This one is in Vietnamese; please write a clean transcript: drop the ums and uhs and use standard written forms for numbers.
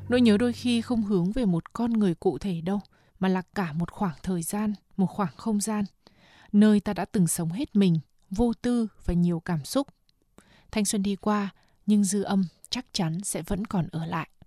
Nỗi nhớ đôi khi không hướng về một con người cụ thể đâu, mà là cả một khoảng thời gian, một khoảng không gian, nơi ta đã từng sống hết mình, vô tư và nhiều cảm xúc. Thanh xuân đi qua, nhưng dư âm chắc chắn sẽ vẫn còn ở lại.